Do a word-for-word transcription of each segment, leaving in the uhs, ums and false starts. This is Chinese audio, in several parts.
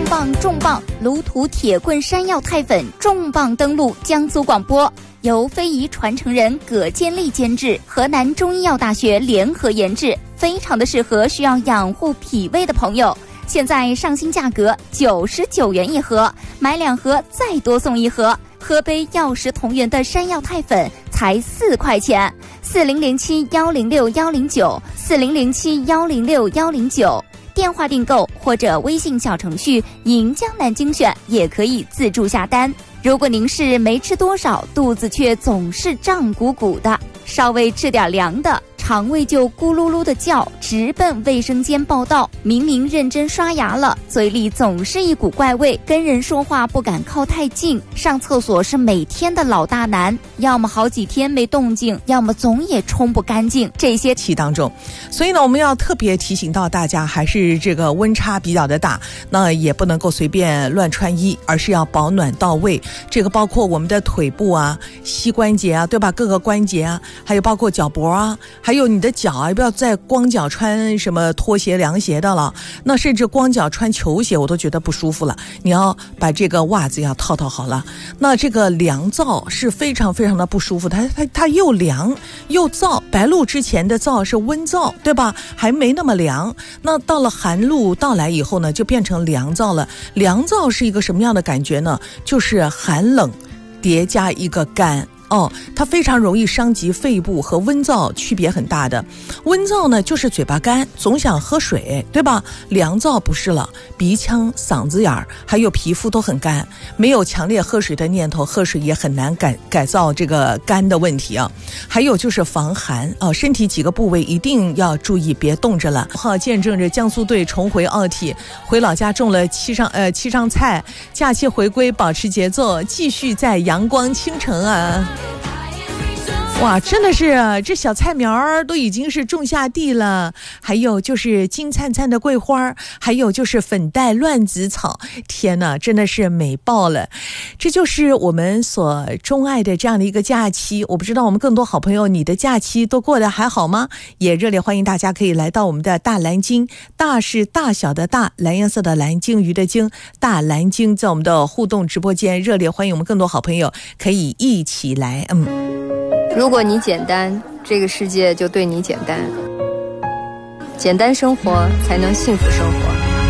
重磅重磅！卢图铁棍山药太粉重磅登陆江苏广播，由非遗传承人葛建立监制，河南中医药大学联合研制，非常的适合需要养护脾胃的朋友。现在上新价格九十九元一盒，买两盒再多送一盒。喝杯药食同源的山药太粉才四块钱，四零零七幺零六幺零九，四零零七幺零六幺零九。电话订购或者微信小程序银江南精选也可以自助下单。如果您是没吃多少，肚子却总是胀鼓鼓的，稍微吃点凉的，肠胃就咕噜噜的叫，直奔卫生间报到。明明认真刷牙了，嘴里总是一股怪味，跟人说话不敢靠太近，上厕所是每天的老大难，要么好几天没动静，要么总也冲不干净。这些期当中，所以呢，我们要特别提醒到大家，还是这个温差比较的大，那也不能够随便乱穿衣，而是要保暖到位。这个包括我们的腿部啊、膝关节啊，对吧？各个关节啊，还有包括脚脖啊，还有你的脚啊，不要再光脚穿什么拖鞋、凉鞋的了。那甚至光脚穿球鞋，我都觉得不舒服了。你要把这个袜子要套套好了。那这个凉燥是非常非常的不舒服，它它它又凉又燥。白露之前的燥是温燥，对吧？还没那么凉。那到了寒露到来以后呢，就变成凉燥了。凉燥是一个什么样的感觉呢？就是寒冷叠加一个干。哦，它非常容易伤及肺部，和温燥区别很大的。温燥呢，就是嘴巴干，总想喝水，对吧？凉燥不是了，鼻腔、嗓子眼儿还有皮肤都很干，没有强烈喝水的念头，喝水也很难改改造这个干的问题啊。还有就是防寒啊、哦，身体几个部位一定要注意，别冻着了。好，见证着江苏队重回奥体，回老家种了七上呃七上菜，假期回归保持节奏，继续在阳光倾城啊。哇，真的是这小菜苗都已经是种下地了，还有就是金灿灿的桂花，还有就是粉黛乱子草，天哪，真的是美爆了。这就是我们所钟爱的这样的一个假期。我不知道我们更多好朋友，你的假期都过得还好吗？也热烈欢迎大家可以来到我们的大蓝鲸，大是大小的大，蓝颜色的蓝，鲸鱼的鲸，大蓝鲸，在我们的互动直播间，热烈欢迎我们更多好朋友可以一起来。嗯， 如果你简单，这个世界就对你简单。简单生活才能幸福生活。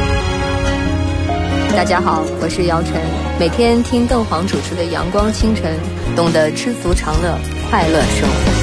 大家好，我是姚晨，每天听邓黄主持的阳光清晨，懂得知足常乐，快乐生活。